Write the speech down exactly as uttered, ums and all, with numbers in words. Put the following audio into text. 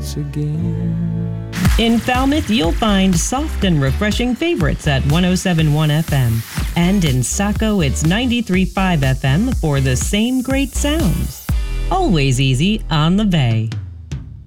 once again. In Falmouth, you'll find soft and refreshing favorites at one oh seven point one F M. And in Saco, it's ninety-three point five F M for the same great sounds. Always easy on the Bay.